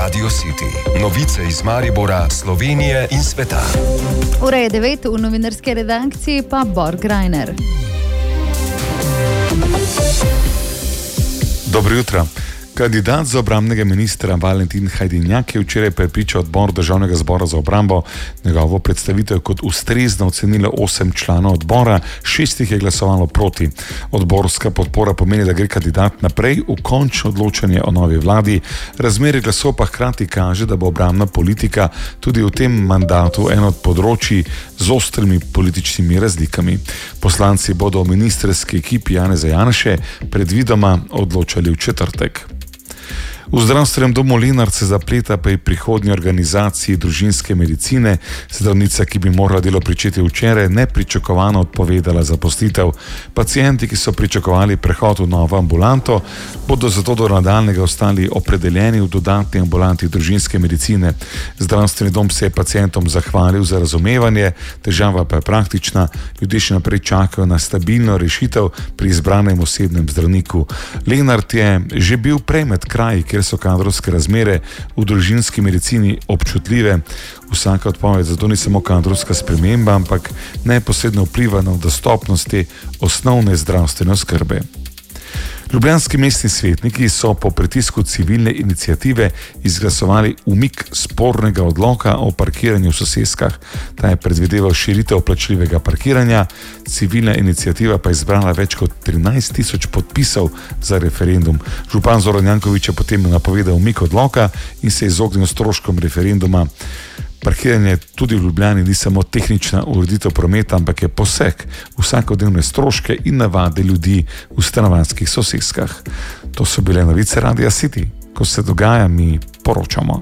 Radio City. Novice iz Maribora, Slovenije in sveta. Ura je 9, v novinarski redakciji pa Borg Reiner. Dobro jutro. Kandidat za obrambnega ministra Valentin Hajdinjak je včeraj prepričal odbor Državnega zbora za obrambo. Njegovo predstavitev kot ustrezno ocenilo 8 članov odbora, 6 jih je glasovalo proti. Odborska podpora pomeni, da gre kandidat naprej v končno odločanje o novi vladi. Razmerje glasov pa hkrati kaže, da bo obrambna politika tudi v tem mandatu eno od področij z ostrimi političnimi razlikami. Poslanci bodo o ministrski ekipi Janeza Janše predvidoma odločali v četrtek. V zdravstvenem domu Lenart se zapleta pri prihodnji organizaciji družinske medicine. Zdravnica, ki bi morala delo pričeti včeraj, nepričakovano odpovedala zaposlitev. Pacienti, ki so pričakovali prehod v novo ambulanto, bodo zato do nadaljnjega ostali opredeljeni v dodatni ambulanti družinske medicine. Zdravstveni dom se je pacientom zahvalil za razumevanje, težava pa je praktična. Ljudje še naprej čakajo na stabilno rešitev pri izbranem osebnem zdravniku. Lenart je že bil prej med kraji, kjer so kadrovske razmere v družinski medicini občutljive. Vsaka odpoved zato ni samo kadrovska sprememba, ampak neposredno vpliva na dostopnost te osnovne zdravstvene oskrbe. Ljubljanski mestni svetniki so po pritisku civilne iniciative izglasovali umik spornega odloka o parkiranju v soseskah. Ta je predvideval širitev plačljivega parkiranja. Civilna iniciativa pa je zbrala več kot 13.000 podpisov za referendum. Župan Zoran Janković je potem napovedal umik odloka in se izognil stroškom referenduma. Parkiranje tudi v Ljubljani ni samo tehnična ureditev prometa, ampak je poseg v vsakodnevne stroške in navade ljudi v stanovanjskih soseskah. To so bile novice Radia City. Ko se dogaja, mi poročamo.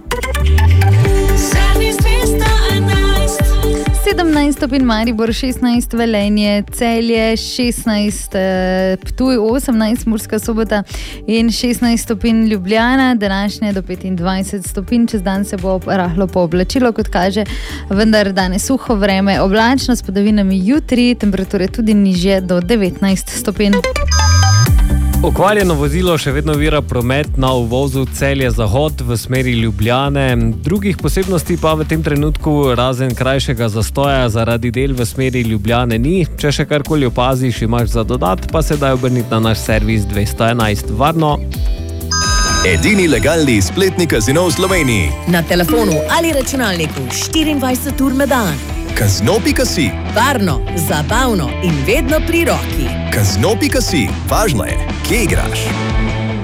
17 stopinj Maribor, 16 Velenje, Celje, 16 Ptuj, 18 Murska Sobota in 16 stopinj Ljubljana, današnje do 25 stopinj, čez dan se bo rahlo pooblačilo, kot kaže, vendar danes suho vreme, oblačno s padavinami jutri, temperature tudi nižje do 19 stopinj. Okvarjeno vozilo še vedno ovira promet na uvozu Celje-Zahod v smeri Ljubljane. Drugih posebnosti pa v tem trenutku razen krajšega zastoja zaradi del v smeri Ljubljane ni. Če še karkoli opaziš, imaš za dodat, pa se daj obrniti na naš servis 211. Varno! Edini legalni spletni kazino v Sloveniji. Na telefonu ali računalniku 24 ur na dan. Kazino.si. Varno, zabavno in vedno pri roki. Kazino.si. Važno je, kje igraš.